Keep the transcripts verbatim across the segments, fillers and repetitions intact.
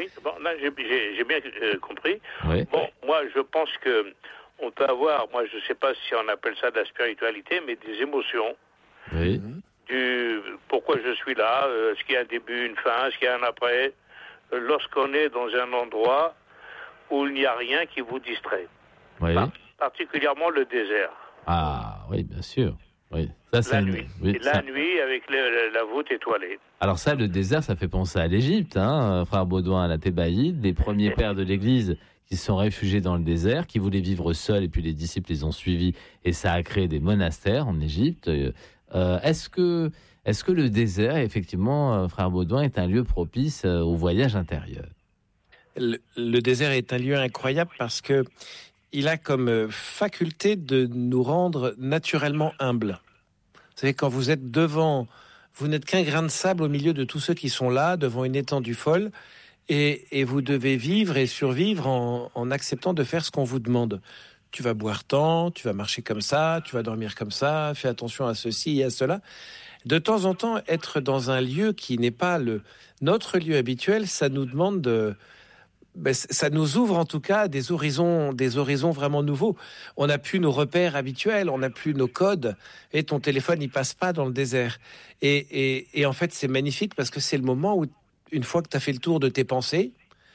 oui. Bon, là, j'ai, j'ai, j'ai bien euh, compris. Oui. Bon, moi, je pense que on peut avoir, moi, je ne sais pas si on appelle ça de la spiritualité, mais des émotions. Oui. Du pourquoi je suis là, euh, est-ce qu'il y a un début, une fin, est-ce qu'il y a un après, euh, lorsqu'on est dans un endroit où il n'y a rien qui vous distrait. Oui. Par- particulièrement le désert. Ah, oui, bien sûr. Oui. Ça, c'est La une- nuit. oui, Et la ça- nuit avec le- la voûte étoilée. Alors ça, le désert, ça fait penser à l'Égypte, hein, frère Baudouin, à la Thébaïde, les premiers pères de l'Église qui se sont réfugiés dans le désert, qui voulaient vivre seuls, et puis les disciples les ont suivis, et ça a créé des monastères en Égypte. Euh, est-ce que, est-ce que le désert, effectivement, euh, frère Baudouin, est un lieu propice euh, au voyage intérieur? Le, le désert est un lieu incroyable parce que il a comme faculté de nous rendre naturellement humbles. Vous savez, quand vous êtes devant, vous n'êtes qu'un grain de sable au milieu de tous ceux qui sont là, devant une étendue folle, et, et vous devez vivre et survivre en, en acceptant de faire ce qu'on vous demande. Tu vas boire tant, tu vas marcher comme ça, tu vas dormir comme ça, fais attention à ceci et à cela. De temps en temps, être dans un lieu qui n'est pas le, notre lieu habituel, ça nous demande de... Ben, ça nous ouvre en tout cas des horizons, des horizons vraiment nouveaux. On n'a plus nos repères habituels, on n'a plus nos codes, et ton téléphone il passe pas dans le désert. Et, et, et en fait c'est magnifique parce que c'est le moment où, une fois que tu as fait le tour de tes pensées,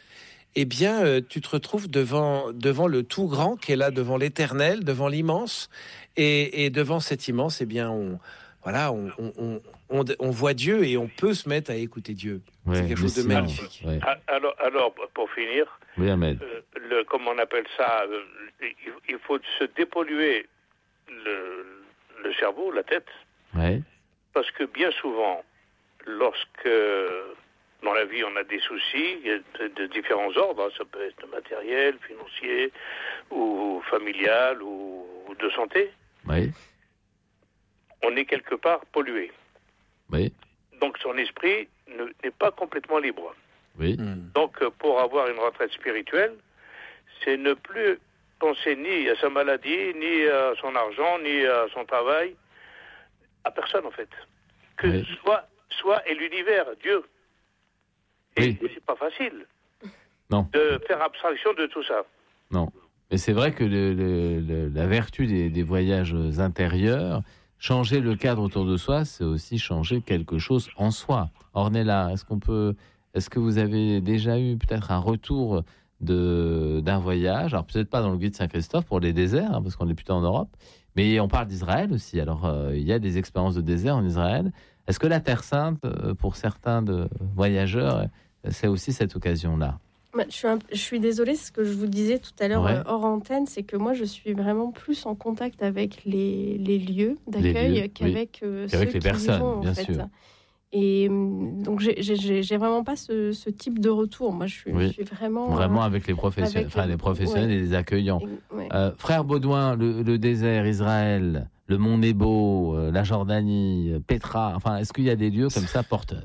eh bien euh, tu te retrouves devant, devant le tout grand qui est là, devant l'éternel, devant l'immense, et, et devant cet immense, eh bien on... Voilà, on, on, on, on voit Dieu et on peut se mettre à écouter Dieu. Ouais, c'est quelque chose de silence, magnifique. ouais. Alors, alors, pour finir, Oui, Ahmed. euh, le, comme on appelle ça, euh, il, il faut se dépolluer le, le cerveau, la tête, Ouais. parce que bien souvent, lorsque dans la vie on a des soucis de, de différents ordres, hein, ça peut être matériel, financier, ou familial, ou, ou de santé, Oui. on est quelque part pollué. Oui. Donc son esprit ne, n'est pas complètement libre. Oui. Mm. Donc pour avoir une retraite spirituelle, c'est ne plus penser ni à sa maladie, ni à son argent, ni à son travail, à personne en fait. Que Oui. soit, soit et l'univers, Dieu. Et Oui. c'est pas facile Non. de faire abstraction de tout ça. Non. Mais c'est vrai que le, le, le- la vertu des, des voyages intérieurs, changer le cadre autour de soi, c'est aussi changer quelque chose en soi. Ornella, est-ce qu'on peut, est-ce que vous avez déjà eu peut-être un retour de, d'un voyage, alors peut-être pas dans le guide Saint-Christophe pour les déserts, hein, parce qu'on est plutôt en Europe, mais on parle d'Israël aussi. Alors euh, il y a des expériences de désert en Israël. Est-ce que la Terre Sainte, euh, pour certains de voyageurs, c'est aussi cette occasion-là? Bah, je, suis un- je suis désolée, ce que je vous disais tout à l'heure Ouais. euh, hors antenne, c'est que moi je suis vraiment plus en contact avec les, les lieux d'accueil lieux, qu'avec, euh, Qu'avec ceux les qui personnes, y vont, en bien fait. sûr. Et hum, donc j'ai, j'ai- j'ai, j'ai vraiment pas ce, ce type de retour. Moi je suis, Oui. je suis vraiment... Vraiment euh, avec les professionnels, avec enfin les- les professionnels ouais. et les accueillants. et- ouais. Euh, frère Baudouin, le, le désert, Israël, le Mont Nebo, euh, la Jordanie, euh, Petra, enfin, est-ce qu'il y a des lieux comme ça porteurs?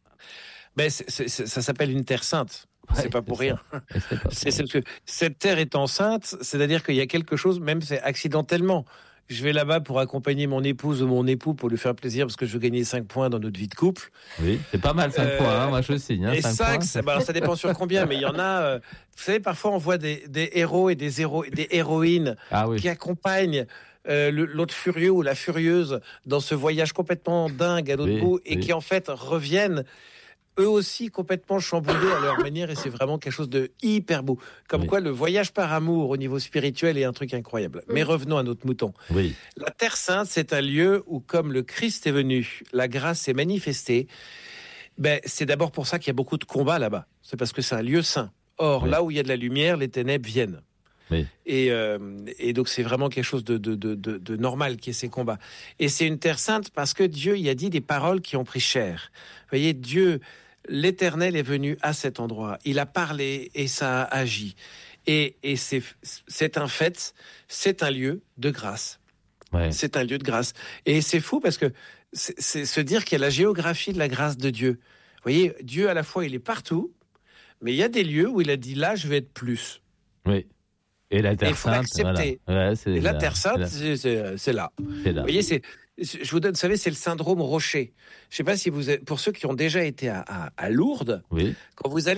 Ben, c'est- c'est- c'est- ça s'appelle une terre sainte. C'est Ouais, pas pour c'est rien. ça. Et c'est pas pour C'est rien. c'est parce que cette terre étant sainte, c'est-à-dire qu'il y a quelque chose, même c'est accidentellement. Je vais là-bas pour accompagner mon épouse ou mon époux pour lui faire plaisir parce que je veux gagner cinq points dans notre vie de couple. Oui, c'est pas mal, cinq Euh, points, hein, moi je signe. Hein, et cinq cinq, points. ça, bah alors ça dépend sur combien, mais il y en a. euh, vous savez, parfois on voit des, des héros et des, héros, des héroïnes Ah oui, qui accompagnent euh, le- l'autre furieux ou la furieuse dans ce voyage complètement dingue à l'autre Oui, bout et oui. qui en fait reviennent eux aussi complètement chamboulés à leur manière et c'est vraiment quelque chose de hyper beau. Comme Oui. quoi le voyage par amour au niveau spirituel est un truc incroyable. Mais revenons à notre mouton. oui, La Terre Sainte, c'est un lieu où, comme le Christ est venu, la grâce s'est manifestée. Ben, c'est d'abord pour ça qu'il y a beaucoup de combats là-bas. C'est parce que c'est un lieu saint. Or, Oui. là où il y a de la lumière, les ténèbres viennent. Oui. Et, euh, et donc, c'est vraiment quelque chose de, de, de, de, de normal qu'il y ait ces combats. Et c'est une terre sainte parce que Dieu y a dit des paroles qui ont pris chair. Vous voyez, Dieu, l'Éternel est venu à cet endroit. Il a parlé et ça a agi. Et, et c'est, c'est un fait, c'est un lieu de grâce. ouais. C'est un lieu de grâce. Et c'est fou parce que c'est, c'est se dire qu'il y a la géographie de la grâce de Dieu. Vous voyez, Dieu, à la fois, il est partout, mais il y a des lieux où il a dit, là, je vais être plus. oui. Et la Terre il faut Sainte, l'accepter. voilà. Ouais, c'est Et la la- Terre Sainte, c'est c'est, c'est, c'est là. la- c'est là. Vous voyez, c'est, je vous donne, vous savez, c'est le syndrome Rocher. Je sais pas si vous, êtes- pour ceux qui ont déjà été à, à, à Lourdes, Oui. quand vous allez